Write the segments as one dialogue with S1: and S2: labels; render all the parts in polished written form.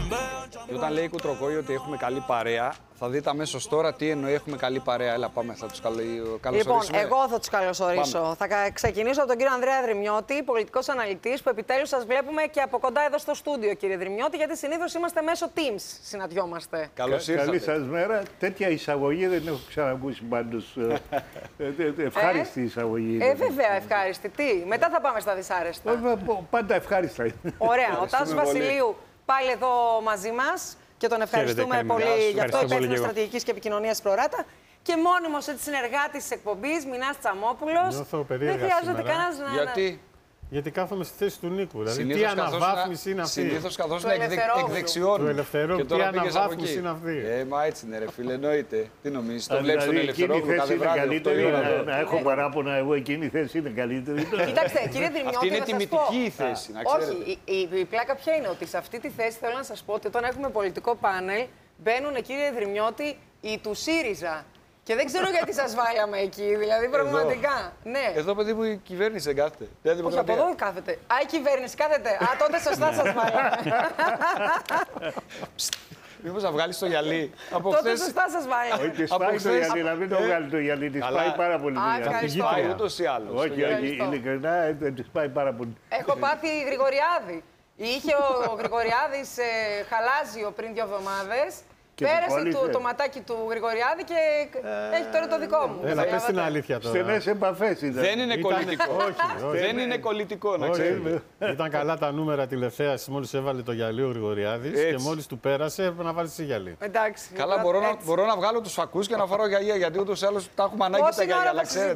S1: Όταν λέει η Κουτροκόη ότι έχουμε καλή παρέα, θα δείτε αμέσως τώρα τι εννοεί έχουμε καλή παρέα. Έλα, πάμε, θα τους καλωσορίσουμε.
S2: Λοιπόν, εγώ θα τους καλωσορίσω. Πάμε. Θα ξεκινήσω από τον κύριο Ανδρέα Δρυμιώτη, πολιτικός αναλυτής, που επιτέλους σας βλέπουμε και από κοντά εδώ στο στούντιο, κύριε Δρυμιώτη, γιατί συνήθως είμαστε μέσω Teams, συναντιόμαστε.
S3: Καλώς ήρθατε. Καλή σας μέρα. Τέτοια εισαγωγή δεν έχω ξανακούσει πάντως. Ευχάριστη εισαγωγή.
S2: Βέβαια, ευχάριστη. Τι, μετά θα πάμε στα δυσάρεστα.
S3: Πάντα ευχάριστα.
S2: Ωραία. Ο Τάσος Βασιλείου πάλι εδώ μαζί μας. Και τον ευχαριστούμε πολύ για αυτό, υπεύθυνο στρατηγικής και επικοινωνίας Προράτα. Και μόνιμος συνεργάτης της εκπομπής, Μινάς Τσαμόπουλος. Δεν χρειάζεται κανένας να.
S4: Γιατί κάθομαι στη θέση του Νίκου. Δηλαδή, τι αναβάθμιση είναι αυτή.
S1: Συνήθως καθώς είναι εκδεξιών.
S4: Του Ελευθερόπουλου. Τι αναβάθμιση είναι αυτή.
S1: Μα έτσι είναι, ρε φίλε, εννοείται. Τι νομίζεις, το βλέπεις τον Ελευθερόπουλο κάθε βράδυ.
S3: Να έχω παράπονα, εγώ εκείνη η θέση είναι καλύτερη.
S2: Κοιτάξτε, κύριε Δρυμιώτη,
S1: αυτή είναι τιμητική η θέση, να ξέρετε.
S2: Όχι, η πλάκα ποια είναι, ότι σε αυτή τη θέση θέλω να σας πω ότι όταν έχουμε πολιτικό πάνελ μπαίνουν, κύριε Δρυμιώτη, οι του ΣΥΡΙΖΑ. Και δεν ξέρω γιατί σας βάλαμε εκεί, δηλαδή πραγματικά. Ναι.
S1: Εδώ, παιδί μου, η κυβέρνηση δεν κάθεται.
S2: Όχι, από εδώ κάθεται. Α, η κυβέρνηση κάθεται. Α, τότε σωστά σας βάλαμε.
S1: Μήπως να βγάλεις το γυαλί.
S2: Τότε σωστά σας βάλαμε.
S3: Όχι, σπάει το γυαλί, να μην το βγάλει το γυαλί. Της πάει πάρα πολύ.
S1: Πάει ούτως ή άλλως.
S3: Όχι, ειλικρινά, της πάει πάρα πολύ.
S2: Έχω πάθει Γρηγοριάδη. Είχε ο Γρηγοριάδης χαλάζιο πριν 2 εβδομάδες. Πέρασε το ματάκι του Γρηγοριάδη και έχει τώρα το δικό μου.
S4: Έλα, πες την αλήθεια τώρα.
S3: Στενές επαφές ήταν.
S1: Δεν είναι κολλητικό. Δεν είναι κολλητικό, να ξέρετε.
S4: Ήταν καλά τα νούμερα τηλεθέασης μόλις έβαλε το γυαλί ο Γρηγοριάδης και μόλις του πέρασε έπρεπε να βάλει εσύ γυαλί.
S2: Εντάξει.
S1: Καλά, μπορώ να βγάλω τους φακούς και να φοράω γυαλιά, γιατί ούτως ή άλλως τα έχουμε ανάγκη τα γυαλιά.
S2: Αλλά ξέρετε.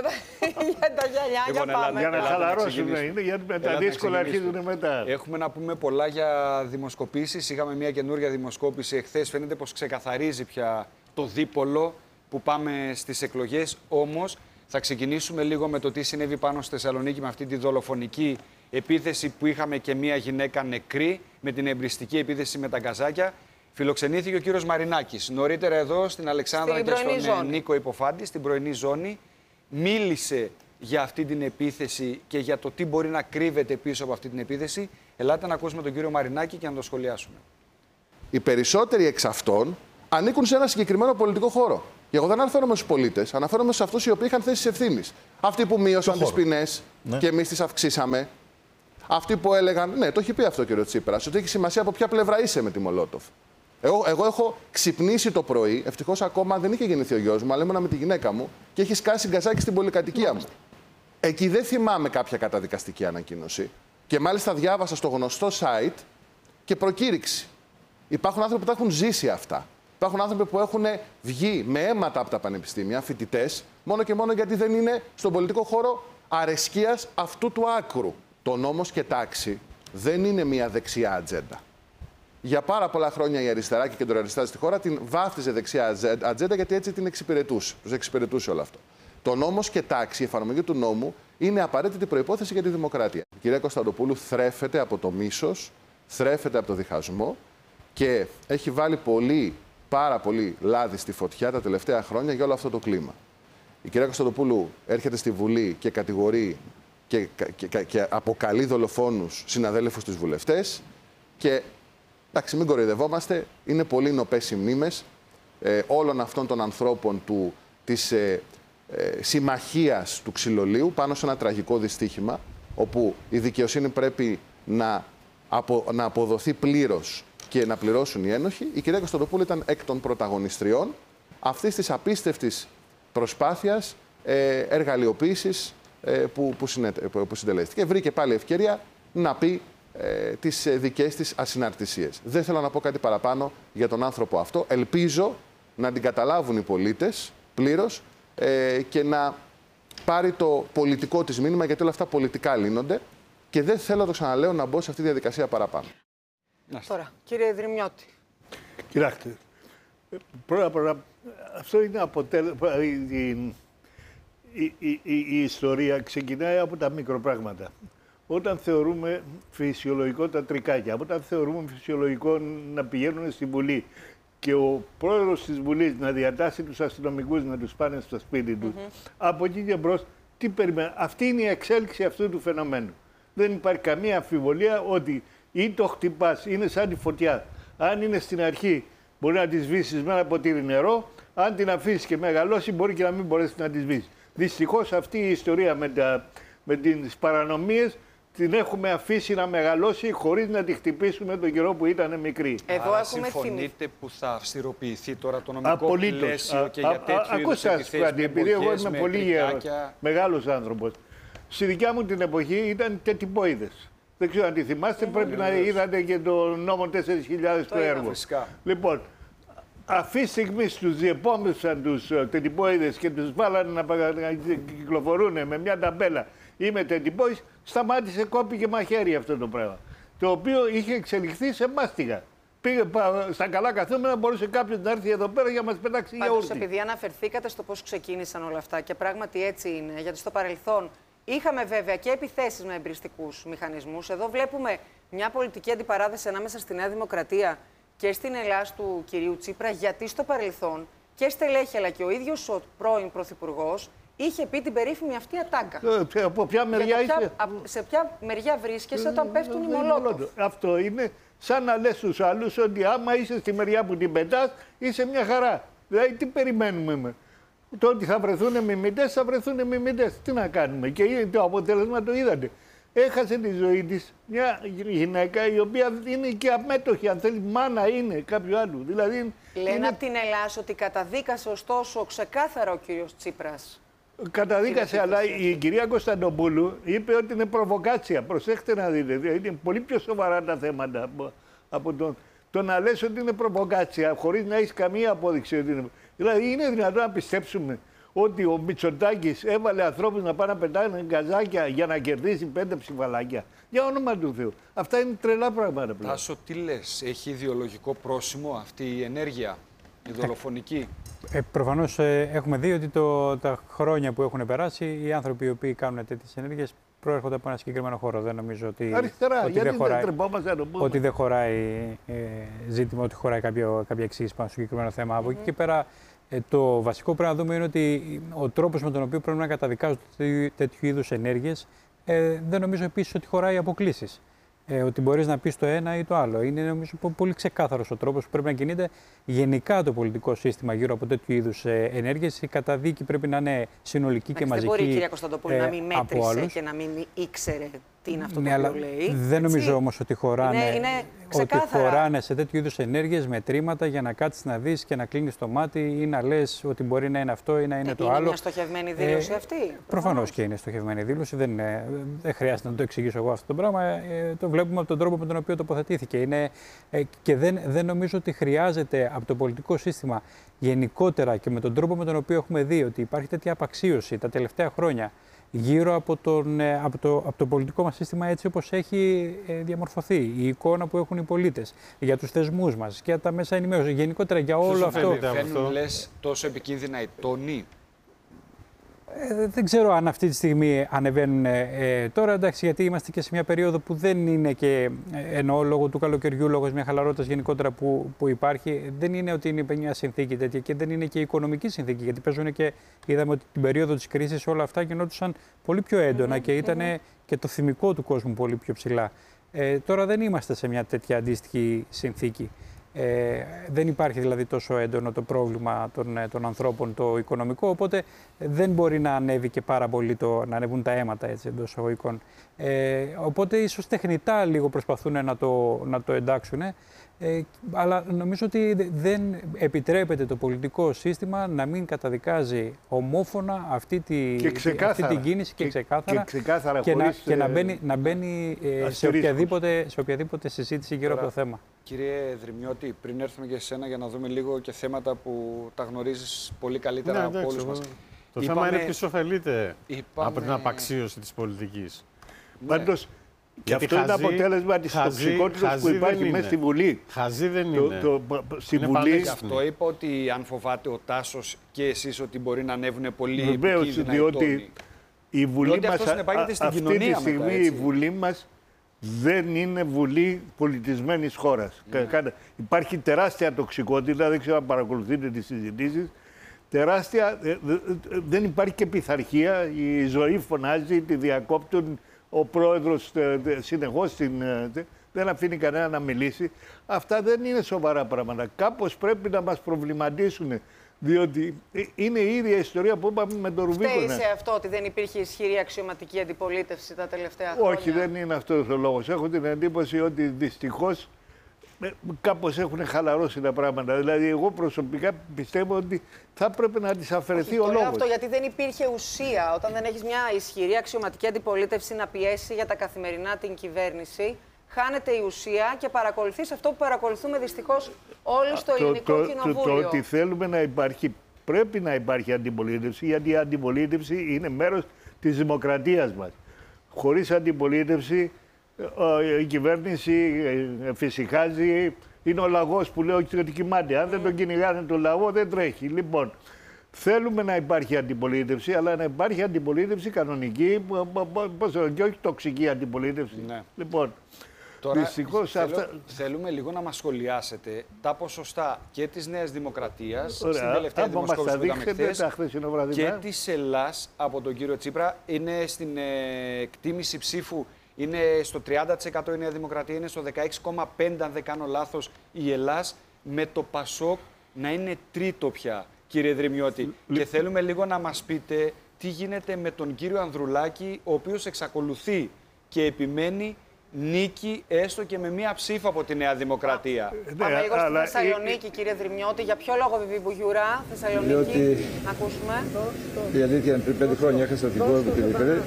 S2: Για τα γυαλιά,
S3: για να χαλαρώσουμε, είναι γιατί τα δύσκολα αρχίζουν μετά.
S1: Έχουμε να πούμε πολλά για δημοσκοπήσεις. Είχαμε μια καινούργια δημοσκόπηση εχθές. Φαίνεται πως ξεκαθαρίζει πια το δίπολο που πάμε στις εκλογές. Όμως θα ξεκινήσουμε λίγο με το τι συνέβη πάνω στη Θεσσαλονίκη με αυτή τη δολοφονική επίθεση που είχαμε και μια γυναίκα νεκρή, με την εμπριστική επίθεση με τα γκαζάκια. Φιλοξενήθηκε ο κύριος Μαρινάκης. Νωρίτερα εδώ στην Αλεξάνδρα και στον Νίκο Υποφάντη, στην πρωινή ζώνη. Μίλησε για αυτή την επίθεση και για το τι μπορεί να κρύβεται πίσω από αυτή την επίθεση. Ελάτε να ακούσουμε τον κύριο Μαρινάκη και να το σχολιάσουμε.
S5: Οι περισσότεροι εξ αυτών ανήκουν σε ένα συγκεκριμένο πολιτικό χώρο. Και εγώ δεν αναφέρομαι στους πολίτες, αναφέρομαι σε αυτούς οι οποίοι είχαν θέσεις ευθύνης. Αυτοί που μείωσαν τις ποινές και εμείς τις αυξήσαμε. Αυτοί που έλεγαν, ναι, το έχει πει αυτό ο κ. Τσίπρας, ότι έχει σημασία από ποια πλευρά είσαι με τη Μολότοφ. Εγώ έχω ξυπνήσει το πρωί, ευτυχώς ακόμα δεν είχε γεννηθεί ο γιος μου, αλλά ήμουνα με τη γυναίκα μου και έχει σκάσει γκαζάκι στην πολυκατοικία μου. Εκεί δεν θυμάμαι κάποια καταδικαστική ανακοίνωση. Και μάλιστα διάβασα στο γνωστό site και προκήρυξη. Υπάρχουν άνθρωποι που τα έχουν ζήσει αυτά. Υπάρχουν άνθρωποι που έχουν βγει με αίματα από τα πανεπιστήμια, φοιτητές, μόνο και μόνο γιατί δεν είναι στον πολιτικό χώρο αρεσκίας αυτού του άκρου. Το νόμος και τάξη δεν είναι μια δεξιά ατζέντα. Για πάρα πολλά χρόνια η αριστερά και η κεντροαριστερά στη χώρα την βάφτιζε δεξιά ατζέντα γιατί έτσι την εξυπηρετούσε. Τους εξυπηρετούσε όλο αυτό. Το νόμος και τάξη, η εφαρμογή του νόμου, είναι απαραίτητη προϋπόθεση για τη δημοκρατία. Η κυρία Κωνσταντοπούλου θρέφεται από το μίσος, θρέφεται από το διχασμό και έχει βάλει πάρα πολύ λάδι στη φωτιά τα τελευταία χρόνια για όλο αυτό το κλίμα. Η κυρία Κωνσταντοπούλου έρχεται στη Βουλή και κατηγορεί και αποκαλεί δολοφόνους συναδέλφους τους βουλευτές και εντάξει, μην κοροϊδευόμαστε, είναι πολύ νοπές οι μνήμες όλων αυτών των ανθρώπων της συμμαχίας του ξυλολείου πάνω σε ένα τραγικό δυστύχημα όπου η δικαιοσύνη πρέπει να αποδοθεί πλήρως και να πληρώσουν οι ένοχοι. Η κυρία Κωνσταντοπούλου ήταν εκ των πρωταγωνιστριών αυτής της απίστευτης προσπάθειας εργαλειοποίησης που συντελέστηκε. Βρήκε πάλι ευκαιρία να πει τις δικές της ασυναρτησίες. Δεν θέλω να πω κάτι παραπάνω για τον άνθρωπο αυτό. Ελπίζω να την καταλάβουν οι πολίτες πλήρως και να πάρει το πολιτικό της μήνυμα, γιατί όλα αυτά πολιτικά λύνονται και δεν θέλω, το ξαναλέω, να μπω σε αυτή τη διαδικασία παραπάνω.
S2: Τώρα, κύριε Δρυμιώτη.
S3: Κοιτάξτε, πρώτα, αυτό είναι αποτέλεσμα. Η ιστορία ξεκινάει από τα μικροπράγματα. Όταν θεωρούμε φυσιολογικό τα τρικάκια, όταν θεωρούμε φυσιολογικό να πηγαίνουν στη Βουλή και ο πρόεδρος της Βουλής να διατάσσει τους αστυνομικούς να τους πάνε στο σπίτι τους, από εκεί και μπρος, τι περιμένει. Αυτή είναι η εξέλιξη αυτού του φαινομένου. Δεν υπάρχει καμία αμφιβολία ότι ή το χτυπάς, είναι σαν τη φωτιά. Αν είναι στην αρχή, μπορεί να τη σβήσει με ένα ποτήρι νερό. Αν την αφήσει και μεγαλώσει, μπορεί και να μην μπορέσει να τη σβήσει. Δυστυχώς αυτή η ιστορία με τις παρανομίες την έχουμε αφήσει να μεγαλώσει χωρίς να τη χτυπήσουμε τον καιρό που ήταν μικρή.
S1: Άρα συμφωνείτε που θα αυστηροποιηθεί τώρα το νομικό πλαίσιο και για τέτοιου είδους επιθέσεις?
S3: Επειδή εγώ είμαι πολύ μεγάλος άνθρωπος. Στη δικιά μου την εποχή ήταν τετιπόιδες. Δεν ξέρω αν τη θυμάστε, πρέπει να είδατε και το νόμο 4.000 το έργο. Λοιπόν, αυτή τη στιγμή τους διεπόμισαν τους τετιπόιδες και τους βάλανε να κυκλοφορούν με μια ταμπέλα ή με τετιπόιδες, σταμάτησε, κόπηκε μαχαίρι αυτό το πράγμα. Το οποίο είχε εξελιχθεί σε μάστιγα. Πήγε στα καλά καθόμενα, μπορούσε κάποιος να έρθει εδώ πέρα για να μας πετάξει γιαούρτι.
S2: Πάντως, επειδή αναφερθήκατε στο πώς ξεκίνησαν όλα αυτά και πράγματι έτσι είναι, γιατί στο παρελθόν είχαμε βέβαια και επιθέσεις με εμπριστικούς μηχανισμούς. Εδώ βλέπουμε μια πολιτική αντιπαράθεση ανάμεσα στη Νέα Δημοκρατία και στην Ελλάδα του κυρίου Τσίπρα, γιατί στο παρελθόν και στελέχη αλλά και ο ίδιος ο πρώην Πρωθυπουργός είχε πει την περίφημη αυτή ατάκα.
S3: Από ποια μεριά είσαι?
S2: Σε ποια μεριά βρίσκεσαι όταν πέφτουν οι Μολότοφ?
S3: Αυτό είναι σαν να λες στους άλλους ότι άμα είσαι στη μεριά που την πετάς, είσαι μια χαρά. Δηλαδή τι περιμένουμε? Το ότι θα βρεθούν μιμητές, θα βρεθούν μιμητές. Τι να κάνουμε? Και το αποτέλεσμα το είδατε. Έχασε τη ζωή της μια γυναίκα η οποία είναι και αμέτωχη, αν θέλει, μάνα είναι κάποιου άλλου. Δηλαδή,
S2: λένε από την Ελλάδα ότι καταδίκασε ωστόσο ξεκάθαρα ο κύριος Τσίπρας.
S3: Καταδίκασε, αλλά η κυρία Κωνσταντοπούλου είπε ότι είναι προβοκάτσια. Προσέχτε να δείτε. Είναι πολύ πιο σοβαρά τα θέματα από το να λες ότι είναι προβοκάτσια, χωρίς να έχεις καμία απόδειξη ότι είναι. Δηλαδή, είναι δυνατόν να πιστέψουμε ότι ο Μητσοτάκης έβαλε ανθρώπους να πάνε να πετάνε γκαζάκια για να κερδίσει 5 ψηφαλάκια? Για όνομα του Θεού. Αυτά είναι τρελά πράγματα πλέον.
S1: Τάσο, τι λες, έχει ιδεολογικό πρόσημο αυτή η ενέργεια, η δολοφονική?
S6: Προφανώς έχουμε δει ότι τα χρόνια που έχουν περάσει, οι άνθρωποι οι οποίοι κάνουν τέτοιες ενέργειες προέρχονται από ένα συγκεκριμένο χώρο. Δεν νομίζω ότι,
S3: αριστερά,
S6: ότι,
S3: γιατί
S6: δεν, χωράει,
S3: ότι
S6: δεν χωράει ζήτημα, ότι χωράει κάποια εξήγηση πάνω στο συγκεκριμένο θέμα. Από εκεί και πέρα, το βασικό που πρέπει να δούμε είναι ότι ο τρόπος με τον οποίο πρέπει να καταδικάζονται τέτοιου είδους ενέργειες δεν νομίζω επίσης ότι χωράει αποκλήσεις. Ότι μπορείς να πεις το ένα ή το άλλο. Είναι νομίζω πολύ ξεκάθαρος ο τρόπος που πρέπει να κινείται γενικά το πολιτικό σύστημα γύρω από τέτοιου είδους ενέργειες. Η καταδίκη πρέπει να είναι συνολική και μαζική.
S2: Δεν μπορεί η κυρία Κωνσταντοπούλου να μην μέτρησε και να μην ήξερε τι είναι αυτό το οποίο λέει.
S6: Δεν νομίζω όμως ότι χωράνε σε τέτοιου είδους ενέργειες μετρήματα για να κάτσεις να δεις και να κλείνεις το μάτι ή να λες ότι μπορεί να είναι αυτό ή να είναι το άλλο.
S2: Είναι μια στοχευμένη δήλωση αυτή?
S6: Προφανώς και είναι στοχευμένη δήλωση. Δεν χρειάζεται να το εξηγήσω εγώ αυτό το πράγμα. Το βλέπουμε από τον τρόπο με τον οποίο τοποθετήθηκε. Και δεν νομίζω ότι χρειάζεται από το πολιτικό σύστημα γενικότερα και με τον τρόπο με τον οποίο έχουμε δει ότι υπάρχει τέτοια απαξίωση τα τελευταία χρόνια γύρω από το πολιτικό μας σύστημα έτσι όπως έχει διαμορφωθεί, η εικόνα που έχουν οι πολίτες για τους θεσμούς μας και τα μέσα ενημέρωσης, γενικότερα για όλο αυτό.
S1: Φαίνουν, λες, τόσο επικίνδυνα οι τόνοι?
S6: Δεν ξέρω αν αυτή τη στιγμή ανεβαίνουν τώρα, εντάξει, γιατί είμαστε και σε μια περίοδο που δεν είναι και, εννοώ λόγω του καλοκαιριού, λόγω μια χαλαρότητας γενικότερα που υπάρχει, δεν είναι ότι είναι μια συνθήκη τέτοια και δεν είναι και οικονομική συνθήκη, γιατί παίζουν και είδαμε ότι την περίοδο της κρίσης όλα αυτά γινόντουσαν πολύ πιο έντονα και ήταν και το θυμικό του κόσμου πολύ πιο ψηλά. Τώρα δεν είμαστε σε μια τέτοια αντίστοιχη συνθήκη. Δεν υπάρχει δηλαδή τόσο έντονο το πρόβλημα των ανθρώπων το οικονομικό, οπότε δεν μπορεί να ανέβει και πάρα πολύ να ανέβουν τα αίματα εντός εισαγωγικών. Οπότε ίσως τεχνητά λίγο προσπαθούν να το εντάξουν, αλλά νομίζω ότι δεν επιτρέπεται το πολιτικό σύστημα να μην καταδικάζει ομόφωνα αυτή την κίνηση και ξεκάθαρα και να μπαίνει σε οποιαδήποτε συζήτηση γύρω από το θέμα.
S1: Κύριε Δρυμιώτη, πριν έρθουμε και σε εσένα για να δούμε λίγο και θέματα που τα γνωρίζεις πολύ καλύτερα από όλους μας.
S4: Το θέμα είναι ποιος ωφελείται από την απαξίωση της πολιτικής.
S3: Πάντως, και αυτό είναι αποτέλεσμα της τοξικότητας που υπάρχει μέσα στη Βουλή.
S4: Χαζή δεν είναι.
S3: Στη Βουλή.
S1: Γι' αυτό είπα ότι αν φοβάται ο Τάσος και εσείς ότι μπορεί να ανέβουν πολύ
S3: επικίνδυνα οι τόνοι. Η Βουλή μας, αυτή τη στιγμή η Βουλή μας δεν είναι Βουλή πολιτισμένης χώρας. Υπάρχει τεράστια τοξικότητα, δεν ξέρω αν παρακολουθείτε τις συζητήσεις. Τεράστια, δεν υπάρχει και πειθαρχία, η ζωή φωνάζει, τη διακόπτουν ο πρόεδρος συνεχώς. δεν αφήνει κανένα να μιλήσει. Αυτά δεν είναι σοβαρά πράγματα. Κάπως πρέπει να μας προβληματίσουν. Διότι είναι η ίδια ιστορία που είπαμε με τον Ρουμπίκονα.
S2: Φταίει σε αυτό ότι δεν υπήρχε ισχυρή αξιωματική αντιπολίτευση τα τελευταία χρόνια?
S3: Όχι, δεν είναι αυτός ο λόγος. Έχω την εντύπωση ότι δυστυχώς κάπως έχουν χαλαρώσει τα πράγματα. Δηλαδή, εγώ προσωπικά πιστεύω ότι θα έπρεπε να της αφαιρεθεί ο λόγος.
S2: Αυτό γιατί δεν υπήρχε ουσία. Όταν δεν έχεις μια ισχυρή αξιωματική αντιπολίτευση να πιέσει για τα καθημερινά την κυβέρνηση, χάνεται η ουσία και παρακολουθείς αυτό που παρακολουθούμε δυστυχώς όλοι στο ελληνικό κοινοβούλιο.
S3: Το ότι θέλουμε να υπάρχει, πρέπει να υπάρχει αντιπολίτευση, γιατί η αντιπολίτευση είναι μέρος της δημοκρατίας μας. Χωρίς αντιπολίτευση η κυβέρνηση φυσικάζει, είναι ο λαγός που λέω ότι κοιμάται. Αν δεν τον κυνηγάνε τον λαγό δεν τρέχει. Λοιπόν, θέλουμε να υπάρχει αντιπολίτευση, αλλά να υπάρχει αντιπολίτευση κανονική και όχι τοξική αντιπολίτευση.
S1: Ναι.
S3: Λοιπόν,
S1: τώρα θέλουμε λίγο να μας σχολιάσετε τα ποσοστά και της Νέας Δημοκρατίας στην τελευταία δημοσκόπηση που είδαμε χθες και της Ελλάς από τον κύριο Τσίπρα. Είναι στην εκτίμηση ψήφου. Είναι στο 30% η Νέα Δημοκρατία, είναι στο 16,5% αν δεν κάνω λάθος η Ελλάς, με το Πασόκ να είναι τρίτο πια, κύριε Δρυμιώτη. Και θέλουμε λίγο να μας πείτε τι γίνεται με τον κύριο Ανδρουλάκη, ο οποίος εξακολουθεί και επιμένει νίκη έστω και με μία ψήφο από τη Νέα Δημοκρατία.
S2: Πάμε λίγο στη Θεσσαλονίκη, κύριε Δρυμιώτη. Για ποιο λόγο Βιβί Μπουγιουρά, Θεσσαλονίκη, να ακούσουμε.
S7: Η αλήθεια είναι πριν 5 χρόνια έχασα την κόρη μου τη μικρή.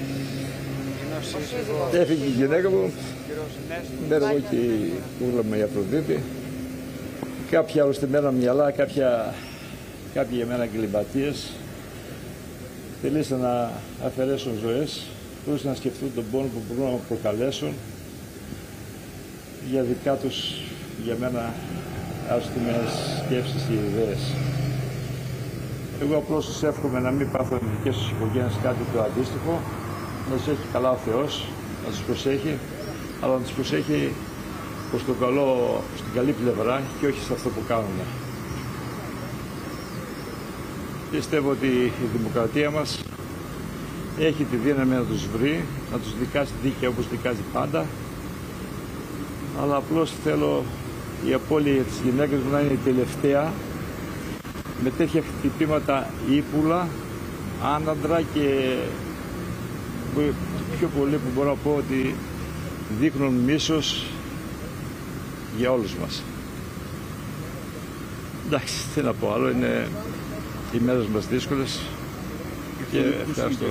S7: Έφυγε η γυναίκα μου, μένω εγώ και η κούρλα μου η Αφροδίτη. Κάποια αρρωστημένα μυαλά, κάποια για μένα εγκληματίες θελήσαν να αφαιρέσουν ζωές, χωρίς να σκεφτούν τον πόνο που μπορούν να προκαλέσουν για δικά τους, για μένα, αρρωστημένες σκέψεις και ιδέες. Εγώ απλώς τους εύχομαι να μην πάθουν οι δικές τους οικογένειες κάτι το αντίστοιχο, να τους έχει καλά ο Θεός, να τους προσέχει, αλλά να τους προσέχει προς το καλό, στην καλή πλευρά και όχι σε αυτό που κάνουμε. Πιστεύω ότι η δημοκρατία μας έχει τη δύναμη να τους βρει, να τους δικάσει δίκαια όπως δικάζει πάντα, αλλά απλώς θέλω η απώλεια της γυναίκας μου να είναι η τελευταία, με τέτοια χτυπήματα ύπουλα, άναντρα και πιο πολύ που μπορώ να πω ότι δείχνουν μίσος για όλους μας. Εντάξει, τι να πω άλλο, είναι οι μέρες μας δύσκολες και ευχαριστώ.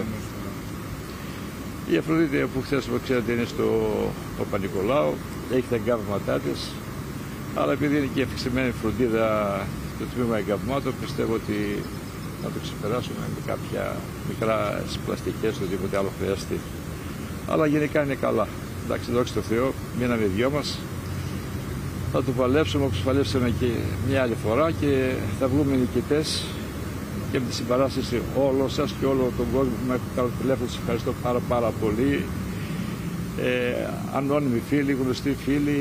S7: Η Αφροδίτη που χθες που ξέρετε είναι στο Παπα-Νικολάου, έχει τα εγκάβματά της, αλλά επειδή είναι και αυξημένη φροντίδα το τμήμα εγκαυμάτων, πιστεύω ότι να το ξεπεράσουμε με κάποια μικρά πλαστικές, οτιδήποτε άλλο χρειαστεί. Αλλά γενικά είναι καλά. Εντάξει, δόξα τω Θεώ, μείναμε οι δυο μας. Θα το παλέψουμε όπως παλέψαμε και μια άλλη φορά και θα βγούμε νικητές και με τη συμπαράσταση όλων σας και όλο τον κόσμο που με έχουν κάνει τηλέφωνο. Σας ευχαριστώ πάρα πολύ. Ανώνυμοι φίλοι, γνωστοί φίλοι,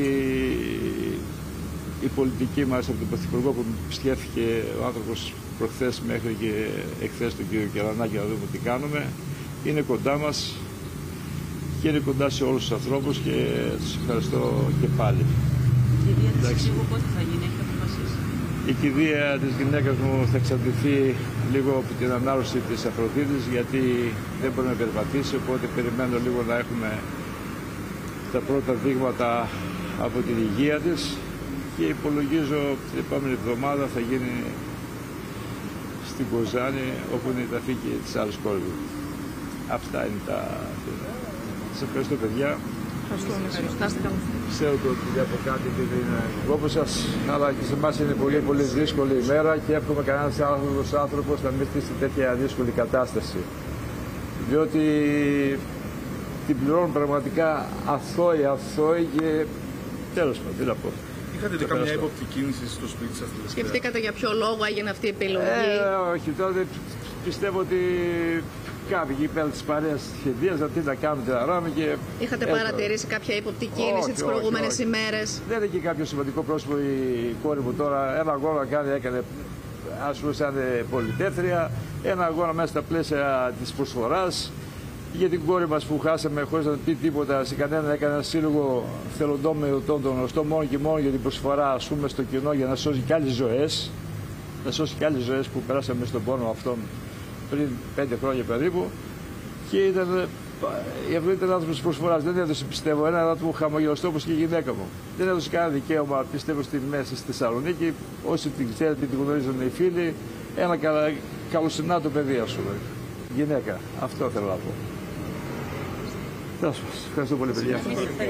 S7: η πολιτική μας από τον Πρωθυπουργό που επισκέφθηκε ο άνθρωπος προχθές μέχρι και εχθές τον κύριο Κερανάκη να δούμε τι κάνουμε, είναι κοντά μας και είναι κοντά σε όλους τους ανθρώπους και τους ευχαριστώ και πάλι.
S8: Η κηδεία της λίγο πότε θα γίνει, έχετε αποφασίσει?
S7: Η κηδεία της γυναίκας μου θα εξαρτηθεί λίγο από την ανάρρωση της Αφροδίτης, γιατί δεν μπορεί να περπατήσει, οπότε περιμένω λίγο να έχουμε τα πρώτα δείγματα από την υγεία της και υπολογίζω την επόμενη εβδομάδα θα γίνει στην Κοζάνη, όπου είναι η ταφή και της άλλης κόρης μου. Αυτά είναι τα... Σας ευχαριστώ, παιδιά. Ξέρω ότι από κάτι και δεν είναι όπως σας, αλλά και σε εμάς είναι πολύ δύσκολη ημέρα και εύχομαι κανένας άλλος άνθρωπος να μην στήσει τέτοια δύσκολη κατάσταση. Διότι την πληρώνουν πραγματικά αθώοι και τέλος πάντων, τι να πω.
S9: Είχατε καμιά ύποπτη κίνηση στο σπίτι σας?
S8: Σκεφτήκατε για ποιο λόγο έγινε αυτή η επιλογή?
S7: Όχι, τότε πιστεύω ότι κάποιοι πέρα της παρέας της σχεδίας, τι να κάνουμε, τι να ράμε και...
S8: Είχατε παρατηρήσει κάποια ύποπτη κίνηση τις προηγούμενες ημέρες?
S7: Δεν είναι και κάποιο σημαντικό πρόσωπο η κόρη μου τώρα. Ένα αγώνα έκανε, ας πούμε, σαν πολυτέθρια, ένα αγώνα μέσα στα πλαίσια της προσφοράς. Για την κόρη μας που χάσαμε χωρίς να πει τίποτα σε κανένα, έκανε ένα σύλλογο θελοντών με τον γνωστό μόνο και μόνο για την προσφορά, ας πούμε, στο κοινό για να σώσει και άλλες ζωές. Να σώσει και άλλες ζωές που περάσαμε στον πόνο αυτόν πριν 5 χρόνια περίπου. Και ήταν η Αφροδίτη ήταν άνθρωπος της προσφοράς. Δεν έδωσε, πιστεύω, έναν άτομο χαμογελαστό όπως και η γυναίκα μου. Δεν έδωσε κανένα δικαίωμα, πιστεύω, στη μέση στη Θεσσαλονίκη. Όσοι την ξέρετε, την γνωρίζουν οι φίλοι. Ένα καλοσυνάτο παιδί, ας πούμε. Γυναίκα. Αυτό θέλω να πω. Ευχαριστώ πολύ, παιδιά.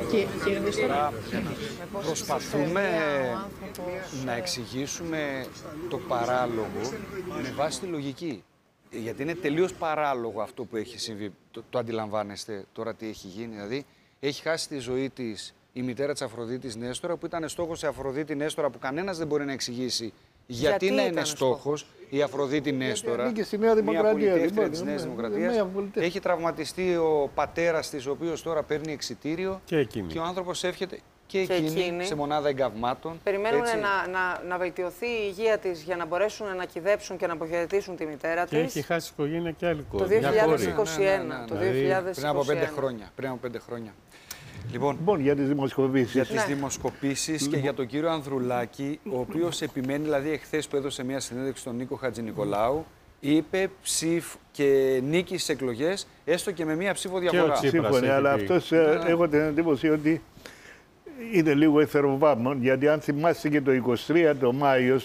S1: Προσπαθούμε να εξηγήσουμε το παράλογο με βάση τη λογική. Γιατί είναι τελείως παράλογο αυτό που έχει συμβεί. Το αντιλαμβάνεστε τώρα τι έχει γίνει? Δηλαδή, έχει χάσει τη ζωή της η μητέρα της Αφροδίτης Νέστορα, που ήταν στόχος η Αφροδίτη Νέστορα, που κανένας δεν μπορεί να εξηγήσει γιατί να είναι στόχος η Αφροδίτη Νέστορα.
S3: Και στη Νέα Δημοκρατία.
S1: Της Νέας Δημοκρατίας. Έχει τραυματιστεί ο πατέρας της, ο οποίος τώρα παίρνει εξιτήριο. Και ο άνθρωπος εύχεται και εκείνη σε μονάδα εγκαυμάτων.
S2: Περιμένουν να βελτιωθεί η υγεία της για να μπορέσουν να κυδέψουν και να αποχαιρετήσουν τη μητέρα της.
S4: Και έχει χάσει οικογένεια και άλλη κόρη.
S2: Το 2021.
S1: Πριν από 5 χρόνια. Λοιπόν,
S3: για τις δημοσκοπήσεις.
S1: Για τις δημοσκοπήσεις και για τον κύριο Ανδρουλάκη, ο οποίος επιμένει, δηλαδή εχθές που έδωσε μια συνέντευξη στον Νίκο Χατζηνικολάου, είπε και νίκη στις εκλογές, έστω και με μία ψήφο διαφορά.
S3: Σύμφωνα, αλλά αυτός έχω την εντύπωση ότι είναι λίγο εθεροβάμων, γιατί αν θυμάστε και το 23 το Μάιο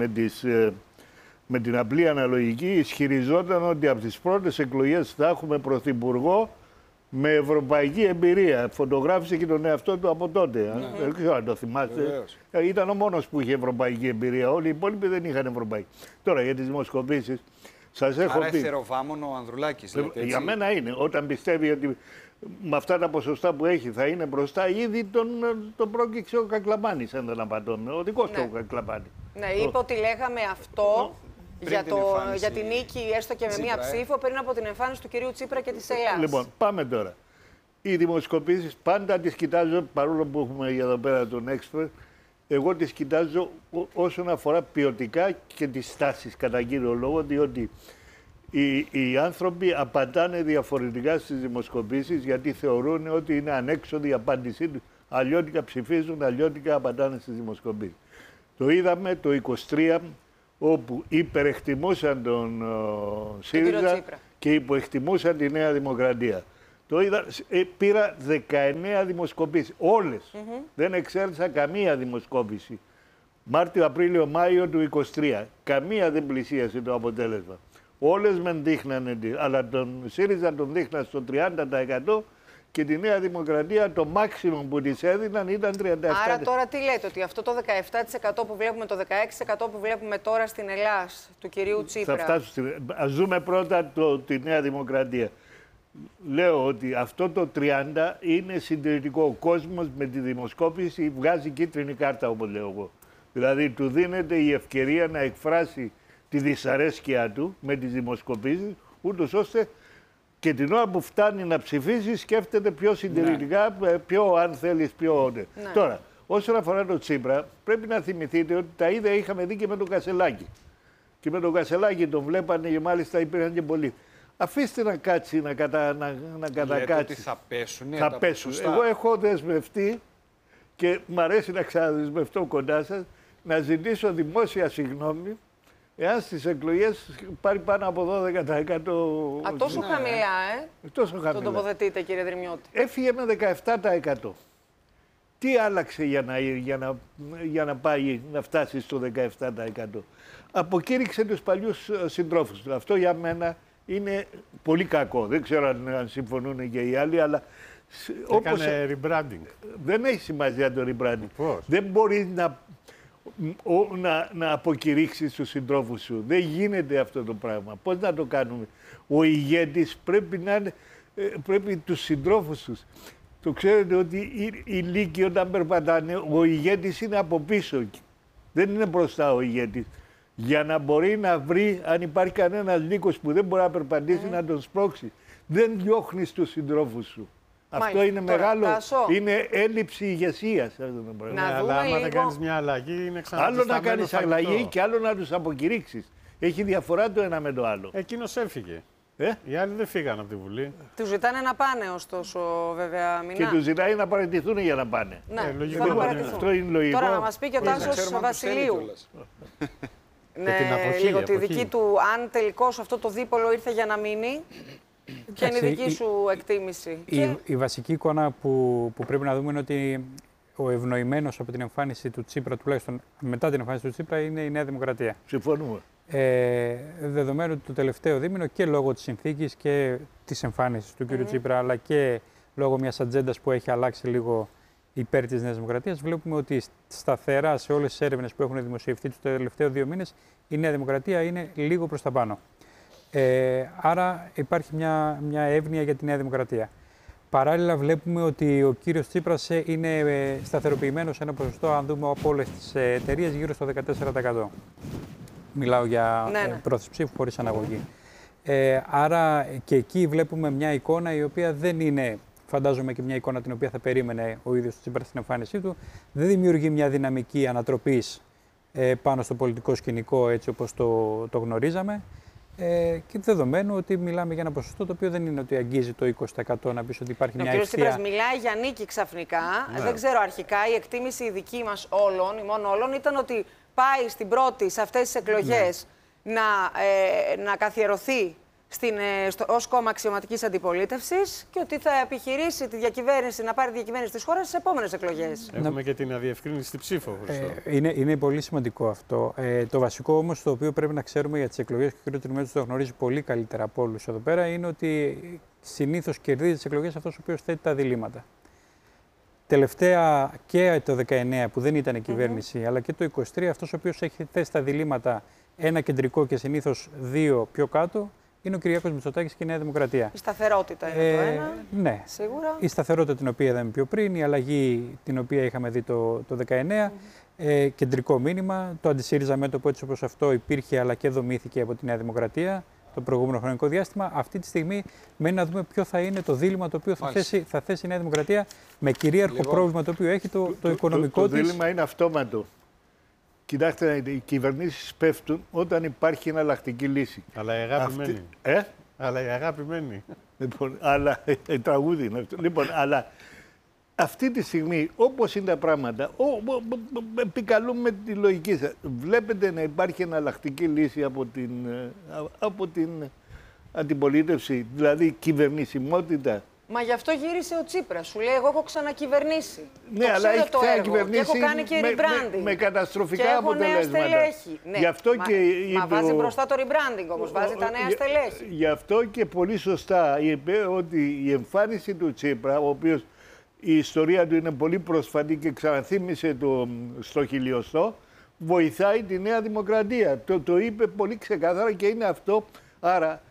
S3: με την απλή αναλογική ισχυριζόταν ότι από τις πρώτες εκλογές θα έχουμε πρωθυπουργό με ευρωπαϊκή εμπειρία. Φωτογράφησε και τον εαυτό του από τότε. Δεν ξέρω αν το θυμάστε. Ήταν ο μόνος που είχε ευρωπαϊκή εμπειρία. Όλοι οι υπόλοιποι δεν είχαν ευρωπαϊκή. Τώρα για τις δημοσκοπήσεις σας έχω πει.
S1: Άρα εθεροβάμων ο Ανδρουλάκης.
S3: Για μένα είναι. Όταν πιστεύει ότι με αυτά τα ποσοστά που έχει θα είναι μπροστά, ήδη τον πρόκειξε ο Κακλαμάνης, αν δεν απατώμε. Ο δικός του ο Κακλαμάνης.
S2: Ναι, είπε ότι λέγαμε αυτό. Για την νίκη, έστω και με μία ψήφο, πριν από την εμφάνιση του κυρίου Τσίπρα και της Ελλάδας.
S3: Λοιπόν, πάμε τώρα. Οι δημοσκοπήσεις πάντα τις κοιτάζω, παρόλο που έχουμε εδώ πέρα τον expert, εγώ τις κοιτάζω όσον αφορά ποιοτικά και τις στάσεις, κατά κύριο λόγο, διότι οι άνθρωποι απαντάνε διαφορετικά στις δημοσκοπήσεις, γιατί θεωρούν ότι είναι ανέξοδη η απάντησή τους. Αλλιώτικα ψηφίζουν, αλλιώτικα απαντάνε στις δημοσκοπήσεις. Το είδαμε το 23, όπου υπερεκτιμούσαν τον ΣΥΡΙΖΑ και υποεκτιμούσαν τη Νέα Δημοκρατία. Πήρα 19 δημοσκοπήσεις, όλες. Δεν εξέλιξα καμία δημοσκόπηση. Μάρτιο, Απρίλιο, Μάιο του 23. Καμία δεν πλησίασε το αποτέλεσμα. Όλες μεν δείχνανε, αλλά τον ΣΥΡΙΖΑ τον δείχναν στο 30%. Και τη Νέα Δημοκρατία το μάξιμο που της έδιναν ήταν 37%.
S2: Άρα τώρα τι λέτε, ότι αυτό το 17% που βλέπουμε, το 16% που βλέπουμε τώρα στην Ελλάδα του κυρίου Τσίπρα.
S3: Ας δούμε πρώτα τη Νέα Δημοκρατία. Λέω ότι αυτό το 30% είναι συντηρητικό. Ο κόσμος με τη δημοσκόπηση βγάζει κίτρινη κάρτα, όπως λέω εγώ. Δηλαδή του δίνεται η ευκαιρία να εκφράσει τη δυσαρέσκεια του με τις δημοσκοπήσεις, ούτως ώστε και την ώρα που φτάνει να ψηφίσει, σκέφτεται πιο συντηρητικά, πιο αν θέλεις, πιο. Ναι. Τώρα, όσον αφορά τον Τσίπρα, πρέπει να θυμηθείτε ότι τα ίδια είχαμε δει και με τον Κασελάκη. Και με τον Κασελάκη τον βλέπανε και μάλιστα υπήρχαν και πολλοί. Αφήστε να κάτσει, να κατακάτσει.
S1: Ότι θα πέσουν.
S3: Θα πέσουν. Εγώ έχω δεσμευτεί και μου αρέσει να ξαναδεσμευτώ κοντά σας, να ζητήσω δημόσια συγγνώμη εάν στις εκλογές πάρει πάνω από 12%.
S2: Τόσο χαμηλά,
S3: Τόσο χαμηλά.
S2: Τον τοποθετείτε, κύριε Δρυμιώτη.
S3: Έφυγε με 17%. Τι άλλαξε για να πάει να φτάσει στο 17%. Αποκήρυξε τους παλιούς συντρόφους του. Αυτό για μένα είναι πολύ κακό. Δεν ξέρω αν συμφωνούν και οι άλλοι, αλλά
S4: έκανε rebranding.
S3: Δεν έχει σημασία το rebranding. Πώς? Δεν μπορεί να αποκηρύξεις τους συντρόφους σου. Δεν γίνεται αυτό το πράγμα. Πώς να το κάνουμε? Ο ηγέτης πρέπει τους συντρόφους τους. Το ξέρετε ότι οι λύκοι όταν περπατάνε, ο ηγέτης είναι από πίσω. Δεν είναι μπροστά ο ηγέτης. Για να μπορεί να βρει, αν υπάρχει κανένας λύκος που δεν μπορεί να περπατήσει, να τον σπρώξει. Δεν διώχνεις τους συντρόφους σου. Αυτό είναι μεγάλο. Είναι έλλειψη ηγεσίας.
S4: Αλλά άμα δεν κάνεις μια αλλαγή, είναι
S3: άλλο να κάνεις αλλαγή και άλλο να τους αποκηρύξεις. Έχει διαφορά το ένα με το άλλο.
S4: Εκείνος έφυγε. Οι άλλοι δεν φύγαν από τη Βουλή.
S2: Του ζητάνε να πάνε, ωστόσο, βέβαια, Μινά.
S3: Και του ζητάει να παραιτηθούν για να πάνε.
S2: Ναι,
S4: λογικό.
S3: Αυτό είναι λογικό.
S2: Τώρα να μας πει και ο Τάσος Βασιλείου. Ναι, λίγο τη δική του, αν τελικώς αυτό το δίπολο ήρθε για να μείνει, ποια είναι η δική σου εκτίμηση?
S6: Η βασική εικόνα που πρέπει να δούμε είναι ότι ο ευνοημένος από την εμφάνιση του Τσίπρα, τουλάχιστον μετά την εμφάνιση του Τσίπρα, είναι η Νέα Δημοκρατία.
S3: Συμφωνούμε.
S6: Δεδομένου ότι το τελευταίο δίμηνο και λόγω της συνθήκης και της εμφάνισης του κ. Τσίπρα, αλλά και λόγω μιας ατζέντας που έχει αλλάξει λίγο υπέρ της Νέας Δημοκρατίας, βλέπουμε ότι σταθερά σε όλες τις έρευνες που έχουν δημοσιευτεί τους τελευταίους 2 μήνες η Νέα Δημοκρατία είναι λίγο προς τα πάνω. Άρα υπάρχει μια εύνοια για τη Νέα Δημοκρατία. Παράλληλα βλέπουμε ότι ο κύριος Τσίπρας είναι σταθεροποιημένος σε ένα ποσοστό, αν δούμε από όλες τις εταιρείες, γύρω στο 14%. Μιλάω για πρόθεση ψήφου χωρίς αναγωγή. Άρα και εκεί βλέπουμε μια εικόνα η οποία δεν είναι, φαντάζομαι, και μια εικόνα την οποία θα περίμενε ο ίδιος του Τσίπρα στην εμφάνισή του. Δεν δημιουργεί μια δυναμική ανατροπής πάνω στο πολιτικό σκηνικό έτσι όπως το γνωρίζαμε. Και δεδομένου ότι μιλάμε για ένα ποσοστό το οποίο δεν είναι ότι αγγίζει το 20%, να πεις ότι υπάρχει μια ευθεία. Ο κ. Τσίπρας
S2: μιλάει για νίκη ξαφνικά. Δεν ξέρω, αρχικά η εκτίμηση η δική μας όλων, ημών όλων, ήταν ότι πάει στην πρώτη σε αυτές τις εκλογές να καθιερωθεί ως κόμμα αξιωματικής αντιπολίτευσης και ότι θα επιχειρήσει τη διακυβέρνηση, να πάρει τη διακυβέρνηση της χώρας στις επόμενες εκλογές.
S4: Έχουμε και την αδιευκρίνηστη ψήφο.
S6: Είναι πολύ σημαντικό αυτό. Το βασικό όμως το οποίο πρέπει να ξέρουμε για τις εκλογές, και ο κ. Τριμέτος το γνωρίζει πολύ καλύτερα από όλους εδώ πέρα, είναι ότι συνήθως κερδίζει τις εκλογές αυτός ο οποίος θέτει τα διλήμματα. Τελευταία και το 19 που δεν ήταν η κυβέρνηση, αλλά και το 23, αυτός ο οποίος έχει θέσει τα διλήμματα, ένα κεντρικό και συνήθως 2 πιο κάτω, είναι ο Κυριάκος Μητσοτάκης και η Νέα Δημοκρατία.
S2: Η σταθερότητα είναι το ένα.
S6: Ναι.
S2: Σίγουρα.
S6: Η σταθερότητα την οποία είδαμε πιο πριν, η αλλαγή την οποία είχαμε δει το 19, κεντρικό μήνυμα. Το αντισύριζα μέτωπο έτσι όπως αυτό υπήρχε, αλλά και δομήθηκε από τη Νέα Δημοκρατία το προηγούμενο χρονικό διάστημα. Αυτή τη στιγμή μένει να δούμε ποιο θα είναι το δίλημμα το οποίο θα θέσει η Νέα Δημοκρατία, με κυρίαρχο πρόβλημα το οποίο έχει το οικονομικό της.
S3: Το δίλημμα είναι αυτόματο. Κοιτάξτε, οι κυβερνήσεις πέφτουν όταν υπάρχει εναλλακτική λύση.
S4: Αλλά η αγάπη μένει. Αλλά η αγάπη μένει.
S3: Λοιπόν, τραγούδι είναι αυτό. Λοιπόν, αλλά αυτή τη στιγμή, όπως είναι τα πράγματα, επικαλούμε τη λογική σας. Βλέπετε να υπάρχει εναλλακτική λύση από την αντιπολίτευση, δηλαδή κυβερνησιμότητα.
S2: Μα γι' αυτό γύρισε ο Τσίπρας. Σου λέει: εγώ έχω ξανακυβερνήσει.
S3: Ναι, αλλά έχει
S2: ξανακυβερνήσει. Και έχω κάνει και rebranding.
S3: Με καταστροφικά αποτελέσματα.
S2: Ναι,
S3: γι' αυτό
S2: μα βάζει μπροστά το rebranding όμως. Βάζει τα νέα στελέχη.
S3: Γι' αυτό και πολύ σωστά είπε ότι η εμφάνιση του Τσίπρα, ο οποίος η ιστορία του είναι πολύ πρόσφατη και ξαναθύμισε στο χιλιοστό, βοηθάει τη Νέα Δημοκρατία. Το είπε πολύ ξεκάθαρα και είναι αυτό. Άρα.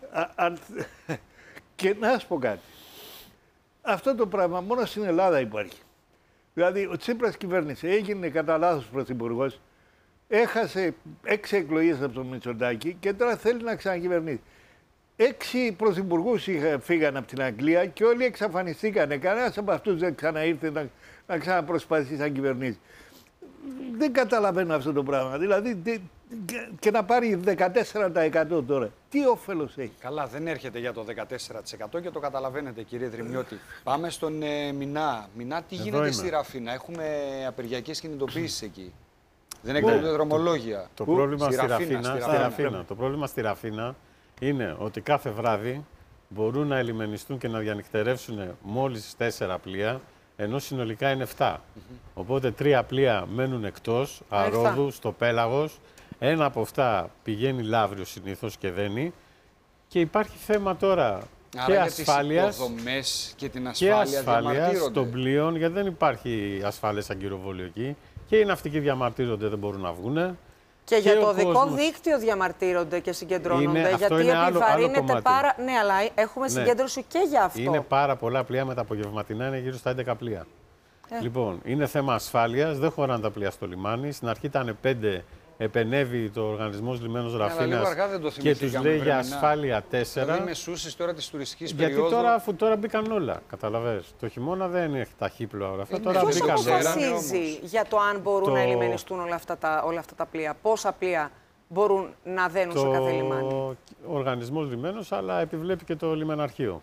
S3: Και να σας πω κάτι. Αυτό το πράγμα μόνο στην Ελλάδα υπάρχει. Δηλαδή, ο Τσίπρας κυβέρνησε, έγινε κατά λάθος πρωθυπουργός, έχασε 6 εκλογές από τον Μητσοτάκη και τώρα θέλει να ξανακυβερνήσει. 6 πρωθυπουργούς φύγαν από την Αγγλία και όλοι εξαφανιστήκανε. Κανένας από αυτούς δεν ξαναήρθε να ξαναπροσπαθήσει να κυβερνήσει. Δεν καταλαβαίνω αυτό το πράγμα. Δηλαδή, και να πάρει 14% τώρα. Τι όφελος έχει.
S1: Καλά, δεν έρχεται για το 14% και το καταλαβαίνετε, κύριε Δρυμιώτη. Πάμε στον Μινά. Μινά, τι γίνεται στη Ραφίνα? Έχουμε απεργιακές κινητοποίησεις εκεί. Δεν εκδίδονται δρομολόγια.
S4: Το πρόβλημα στη Ραφίνα είναι ότι κάθε βράδυ μπορούν να ελιμενιστούν και να διανυκτερεύσουν μόλις 4 πλοία, ενώ συνολικά είναι 7. Οπότε 3 πλοία μένουν εκτός, Αρόδου, στο Πέλαγος. Ένα από αυτά πηγαίνει Λαύριο συνήθως και δένει. Και υπάρχει θέμα τώρα και ασφάλειας
S1: και την ασφάλεια
S4: των πλοίων, γιατί δεν υπάρχει ασφάλεια σαν αγκυροβόλιο εκεί. Και οι ναυτικοί διαμαρτύρονται, δεν μπορούν να βγουνε.
S2: Και για το δικό δίκτυο διαμαρτύρονται και συγκεντρώνονται. Γιατί επιβαρύνεται πάρα. Ναι, αλλά έχουμε συγκέντρωση και για αυτό.
S4: Είναι πάρα πολλά πλοία με τα απογευματινά, είναι γύρω στα 11 πλοία. Λοιπόν, είναι θέμα ασφάλειας, δεν χωράνε τα πλοία στο λιμάνι. Στην αρχή ήταν 5, επενέβη το Οργανισμός Λιμένος Ραφίνας και τους λέει για ασφάλεια 4.
S1: Δηλαδή με σούσεις τώρα της τουριστικής
S4: περίοδου. Γιατί αφού τώρα μπήκαν όλα, καταλαβαίνεις. Το χειμώνα δεν έχει ταχύπλοα όλα αυτά. Τώρα
S2: ποιος αποφασίζει για το αν μπορούν να ελιμενιστούν όλα αυτά τα πλοία? Πόσα πλοία μπορούν να δένουν σε κάθε λιμάνι.
S4: Ο οργανισμός λιμένος, αλλά επιβλέπει και το λιμεναρχείο.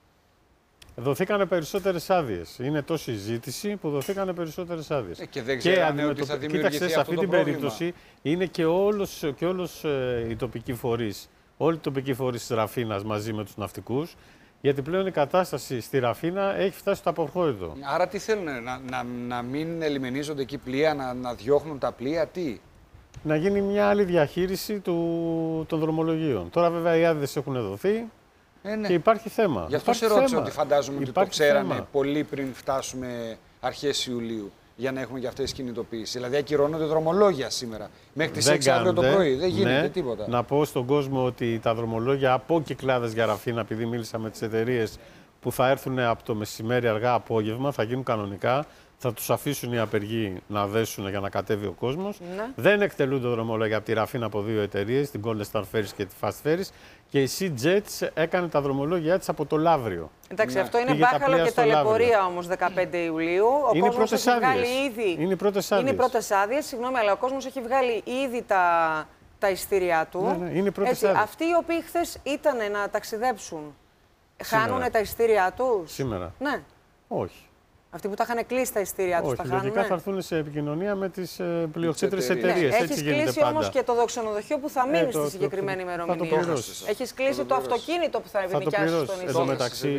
S4: Δοθήκανε περισσότερες άδειες. Είναι τόση ζήτηση που δοθήκανε περισσότερες άδειες.
S1: Και δεν ξέρανε ότι θα δημιουργηθεί.
S4: Κοίταξε, σε αυτή την περίπτωση είναι και όλος οι τοπικοί φορείς, όλοι οι τοπικοί φορείς της Ραφίνας μαζί με τους ναυτικούς, γιατί πλέον η κατάσταση στη Ραφίνα έχει φτάσει στο αποχώρητο.
S1: Άρα τι θέλουν, να μην ελιμενίζονται εκεί πλοία, να διώχνουν τα πλοία, τι?
S4: Να γίνει μια άλλη διαχείριση των δρομολογίων. Τώρα βέβαια οι άδειες έχουν δοθεί.
S1: Ναι.
S4: Και υπάρχει θέμα.
S1: Γι' αυτό σε ρώτησα ότι φαντάζομαι ότι το ξέρανε
S4: θέμα.
S1: πολύ πριν φτάσουμε αρχές Ιουλίου για να έχουμε και αυτές τις κινητοποιήσεις. Δηλαδή ακυρώνονται δρομολόγια σήμερα. Μέχρι τις 6 αύριο το πρωί. Δεν γίνεται τίποτα.
S4: Να πω στον κόσμο ότι τα δρομολόγια από Κυκλάδες για Ραφίνα, επειδή μίλησα με τις εταιρείες που θα έρθουν από το μεσημέρι αργά απόγευμα, θα γίνουν κανονικά. Θα τους αφήσουν οι απεργοί να δέσουν για να κατέβει ο κόσμος.
S2: Ναι.
S4: Δεν εκτελούνται δρομολόγια από τη Ραφίνα από 2 εταιρείες, την Golden Star Ferries και τη Fast Ferries. Και η Sea Jets έκανε τα δρομολόγια της από το Λαύριο.
S2: Εντάξει, αυτό είναι μπάχαλο και ταλαιπωρία όμως 15 Ιουλίου. Ο κόσμος έχει βγάλει ήδη.
S4: Είναι οι
S2: πρώτες άδειες. Συγγνώμη, αλλά ο κόσμος έχει βγάλει ήδη τα ειστήριά του.
S4: Ναι, είναι οι πρώτες άδειες.
S2: Αυτοί οι οποίοι χθες ήταν να ταξιδέψουν, χάνουν τα ειστήριά τους?
S4: Σήμερα.
S2: Ναι.
S4: Όχι.
S2: Αυτοί που τα είχαν κλείσει τα ειστήριά τους, τα χάνουν.
S4: Λογικά θα έρθουν σε επικοινωνία με τις πλειοξήτρες εταιρείες.
S2: Ναι. Έχεις κλείσει όμως και το ξενοδοχείο που θα μείνει στη συγκεκριμένη ημερομηνία. Έχεις κλείσει το αυτοκίνητο που θα επινοικιάσεις στον νησί.
S4: Εδώ μεταξύ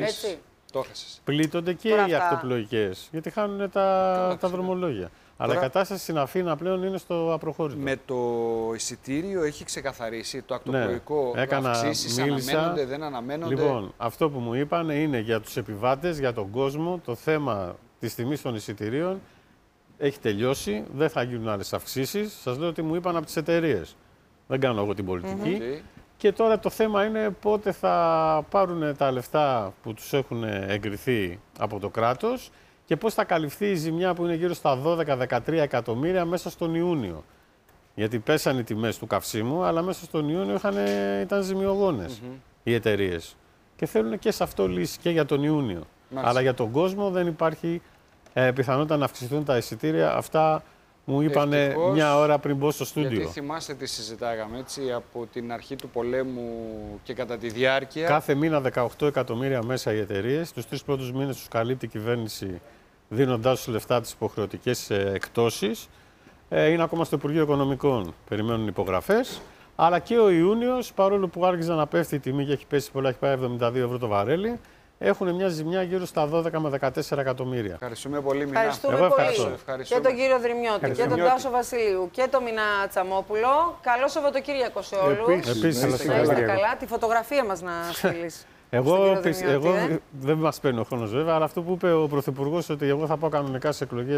S4: πλήττονται και οι ακτοπλοϊκές, γιατί χάνουν τα δρομολόγια. Αλλά η κατάσταση στην Αθήνα πλέον είναι στο απροχώρητο.
S1: Με το εισιτήριο έχει ξεκαθαρίσει το ακτοπλοϊκό, αυξήσεις αναμένονται, δεν αναμένονται?
S4: Λοιπόν, αυτό που μου είπαν είναι για τους επιβάτες, για τον κόσμο, το θέμα της τιμής των εισιτηρίων έχει τελειώσει, δεν θα γίνουν άλλες αυξήσεις. Σας λέω ότι μου είπαν από τις εταιρείες. Δεν κάνω εγώ την πολιτική. Και τώρα το θέμα είναι πότε θα πάρουν τα λεφτά που τους έχουν εγκριθεί από το κράτος και πώς θα καλυφθεί η ζημιά που είναι γύρω στα 12-13 εκατομμύρια μέσα στον Ιούνιο. Γιατί πέσαν οι τιμές του καυσίμου, αλλά μέσα στον Ιούνιο ήταν ζημιογόνες οι εταιρείες. Και θέλουν και σε αυτό λύση και για τον Ιούνιο. Μάλιστα. Αλλά για τον κόσμο δεν υπάρχει πιθανότητα να αυξηθούν τα εισιτήρια. Αυτά μου είπαν μια ώρα πριν μπω στο στούντιο.
S1: Γιατί θυμάστε τι συζητάγαμε έτσι από την αρχή του πολέμου και κατά τη διάρκεια.
S4: Κάθε μήνα 18 εκατομμύρια μέσα οι εταιρείες. Τους 3 πρώτους μήνες τους καλύπτει η κυβέρνηση δίνοντάς τους λεφτά τις υποχρεωτικές εκτόσεις. Είναι ακόμα στο Υπουργείο Οικονομικών, περιμένουν υπογραφές. Αλλά και ο Ιούνιος, παρόλο που άρχιζε να πέφτει η τιμή και έχει πέσει πολλά, έχει πάει 72 ευρώ το βαρέλι, έχουν μια ζημιά γύρω στα 12 με 14 εκατομμύρια.
S1: Ευχαριστούμε πολύ, Μινά.
S2: Ευχαριστούμε πολύ. Και τον κύριο Δρυμιώτη και τον Τάσο Βασιλείου και τον Μινά Τσαμόπουλο. Καλό Σαββατοκύριακο σε όλους.
S4: Επίσης,
S2: να είστε καλά. Τη φωτογραφία μας να στείλεις.
S4: Εγώ δεν μας παίρνει ο χρόνος βέβαια, αλλά αυτό που είπε ο Πρωθυπουργός ότι εγώ θα πάω κανονικά σε εκλογές.